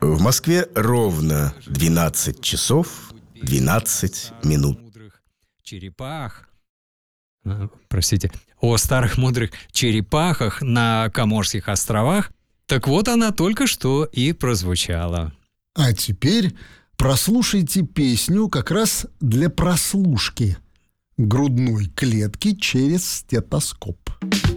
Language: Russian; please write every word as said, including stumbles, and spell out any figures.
В Москве ровно двенадцать часов двенадцать минут. Черепах, простите, о старых мудрых черепахах на Коморских островах. Так вот она только что и прозвучала. А теперь прослушайте песню как раз для прослушки грудной клетки через стетоскоп.